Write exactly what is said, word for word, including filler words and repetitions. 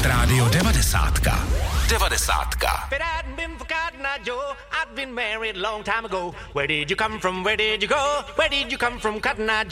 Hit Radio devadesátka. Devadesátka. I've been married long time ago. Where did you come from? Where did you go? Where did you come from, Cotton Eye